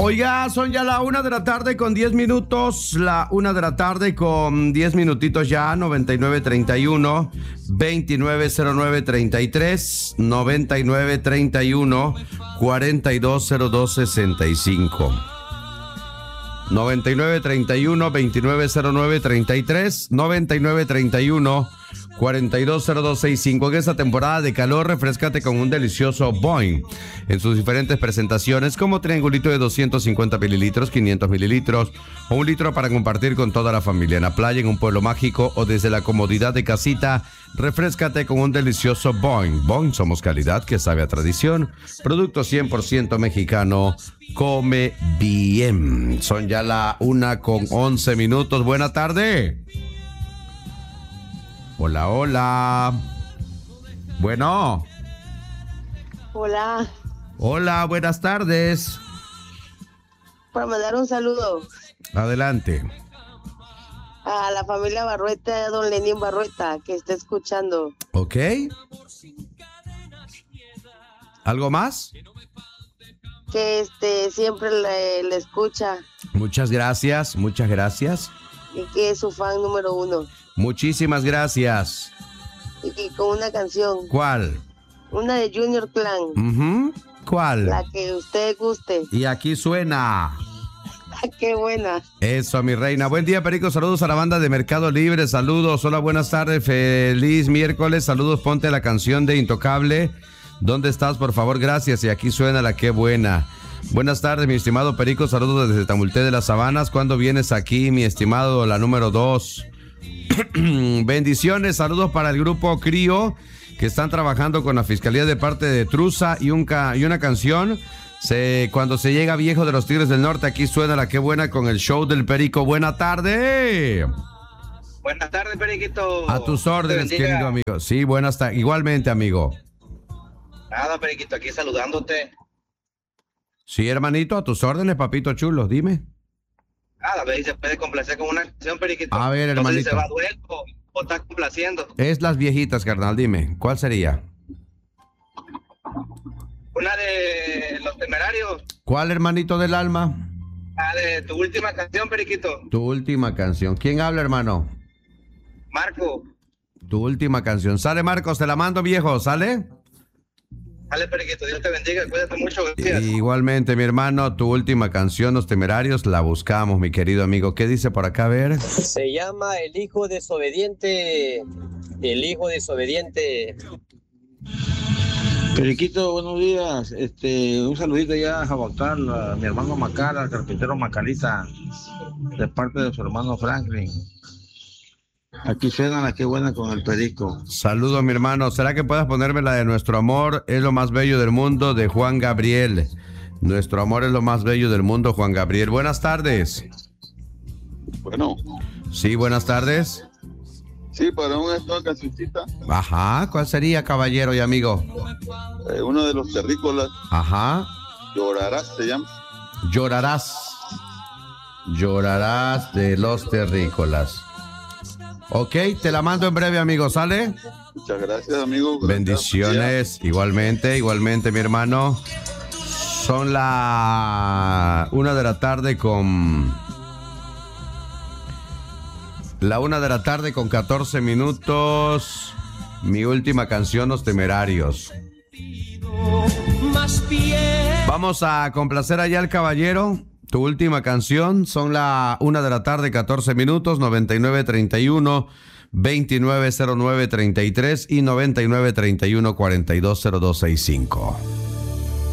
Oiga, son ya la 1:00 con 10 minutos, la 1:00 con 10 minutitos ya, 9931 290933, 9931 420265. 9931 290933, 9931 420265. En esta temporada de calor, refrescate con un delicioso Boing en sus diferentes presentaciones, como triangulito de 250 mililitros, 500 mililitros o 1 litro para compartir con toda la familia en la playa, en un pueblo mágico o desde la comodidad de casita. Refrescate con un delicioso Boing. Boing, somos calidad que sabe a tradición. Producto 100% mexicano. Come bien. Son ya la 1:11 minutos. Buena tarde. Hola, hola. Bueno. Hola. Hola, buenas tardes. Para mandar un saludo. Adelante. A la familia Barrueta, a don Lenín Barrueta, que está escuchando. Ok. ¿Algo más? Que siempre le escucha. Muchas gracias, muchas gracias. Y que es su fan número 1. Muchísimas gracias. Y con una canción. ¿Cuál? Una de Junior Clan. ¿Cuál? La que usted guste. Y aquí suena. ¡Qué buena! Eso, mi reina. Buen día, Perico. Saludos a la banda de Mercado Libre. Saludos. Hola, buenas tardes. Feliz miércoles. Saludos. Ponte la canción de Intocable. ¿Dónde estás? Por favor, gracias. Y aquí suena la qué buena. Buenas tardes, mi estimado Perico. Saludos desde Tamulté de las Sabanas. ¿Cuándo vienes aquí, mi estimado? La número 2. Bendiciones. Saludos para el grupo Crío, que están trabajando con la Fiscalía de parte de Truza y una canción. Cuando se llega viejo de los Tigres del Norte, aquí suena la que buena con el show del Perico. Buena tarde. Buenas tardes, Periquito. A tus órdenes, querido amigo. Sí, buenas tardes. Igualmente, amigo. Nada, Periquito, aquí saludándote. Sí, hermanito, a tus órdenes, papito chulo, dime. Nada, a ver si se puede complacer con una canción, Periquito. A ver, hermanito. No sé si se va a duelo o está complaciendo. Es las viejitas, carnal, dime. ¿Cuál sería? Una de Los Temerarios. ¿Cuál, hermanito del alma? De tu última canción, Periquito. Tu última canción. ¿Quién habla, hermano? Marco. Tu última canción. Sale, Marcos, te la mando, viejo, ¿sale? Dale, Periquito, Dios te bendiga, cuídate mucho, gracias. Igualmente, mi hermano, tu última canción, Los Temerarios, la buscamos, mi querido amigo. ¿Qué dice por acá? A ver. Se llama El Hijo Desobediente. El Hijo Desobediente. Periquito, buenos días. Un saludito ya a Jaboctal, a mi hermano Macara, al carpintero Macalita, de parte de su hermano Franklin. Aquí suena la que buena con el Perico. Saludos, mi hermano. ¿Será que puedas ponerme la de Nuestro Amor es lo más bello del mundo, de Juan Gabriel? Nuestro amor es lo más bello del mundo, Juan Gabriel. Buenas tardes. Bueno. Sí, buenas tardes. Sí, para una cancioncita. Ajá, ¿cuál sería, caballero y amigo? Uno de Los Terrícolas. Ajá. Llorarás se llama. Llorarás. Llorarás de Los Terrícolas. Ok, te la mando en breve, amigo, ¿sale? Muchas gracias, amigo. Bendiciones, igualmente, mi hermano. Son la 1:00 con... La 1:00 con 14 minutos. Mi última canción, Los Temerarios. Vamos a complacer allá al caballero. Tu última canción. Son la 1:00 14 minutos. 9931 290933 y 9931 420265.